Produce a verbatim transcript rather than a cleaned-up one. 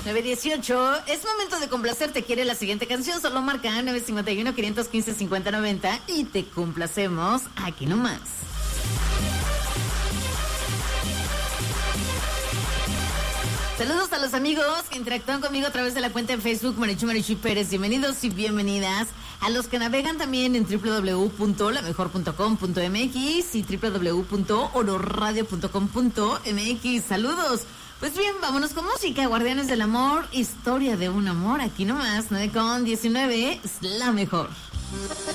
nueve dieciocho, es momento de complacerte. ¿Quiere la siguiente canción? Solo marca nueve cinco uno, cinco uno cinco, cinco cero nueve cero y te complacemos aquí nomás. Saludos a los amigos que interactúan conmigo a través de la cuenta en Facebook Marichu Marichu Pérez. Bienvenidos y bienvenidas a los que navegan también en doble u doble u doble u punto la mejor punto com punto m x y doble u doble u doble u punto oro radio punto com punto m x. Saludos. Pues bien, vámonos con música. Guardianes del Amor, historia de un amor. Aquí nomás, nueve con diecinueve, es la mejor.